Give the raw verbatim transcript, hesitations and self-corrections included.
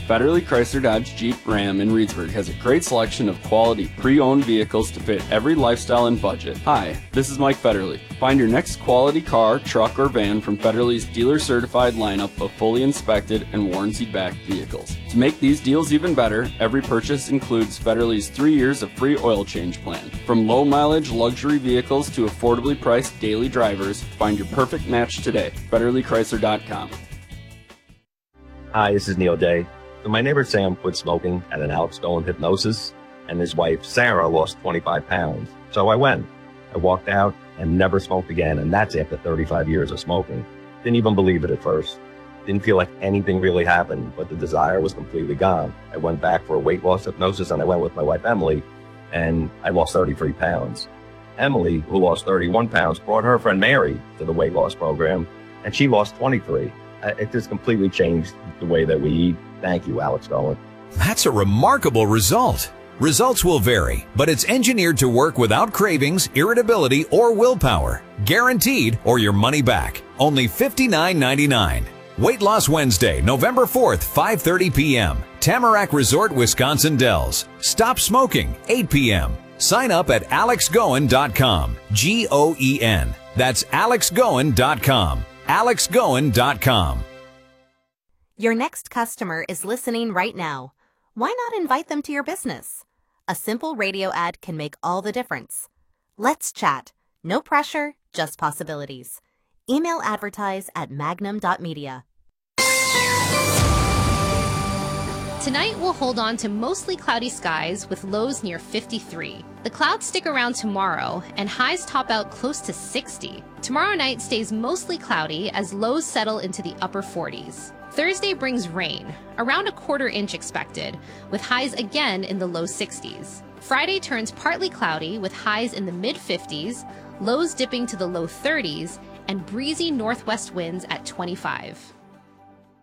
Federally Chrysler Dodge Jeep Ram in Reedsburg has a great selection of quality pre-owned vehicles to fit every lifestyle and budget. Hi, this is Mike Federle. Find your next quality car, truck, or van from Federle's dealer-certified lineup of fully inspected and warranty-backed vehicles. To make these deals even better, every purchase includes Federle's three years of free oil change plan. From low-mileage luxury vehicles to affordably priced daily drivers, find your perfect match today. Federle Chrysler dot com. Hi, this is Neil Day. So my neighbor Sam quit smoking at an Alex Goen hypnosis, and his wife Sarah lost twenty-five pounds. So I went. I walked out and never smoked again, and that's after thirty-five years of smoking. Didn't even believe it at first. Didn't feel like anything really happened, but the desire was completely gone. I went back for a weight loss hypnosis, and I went with my wife Emily, and I lost thirty-three pounds. Emily, who lost thirty-one pounds, brought her friend Mary to the weight loss program, and she lost twenty-three. It just completely changed the way that we eat. Thank you, Alex Goen. That's a remarkable result. Results will vary, but it's engineered to work without cravings, irritability, or willpower. Guaranteed or your money back. Only fifty-nine ninety-nine. Weight Loss Wednesday, November fourth, five thirty p.m. Tamarack Resort, Wisconsin Dells. Stop smoking, eight p.m. Sign up at alex goen dot com. G O E N. That's alex goen dot com. alex goen dot com. Your next customer is listening right now. Why not invite them to your business? A simple radio ad can make all the difference. Let's chat. No pressure, just possibilities. Email advertise at magnum dot media. Tonight we'll hold on to mostly cloudy skies with lows near fifty-three. The clouds stick around tomorrow and highs top out close to sixty. Tomorrow night stays mostly cloudy as lows settle into the upper forties. Thursday brings rain, around a quarter inch expected, with highs again in the low sixties. Friday turns partly cloudy with highs in the mid fifties, lows dipping to the low thirties, and breezy northwest winds at twenty-five.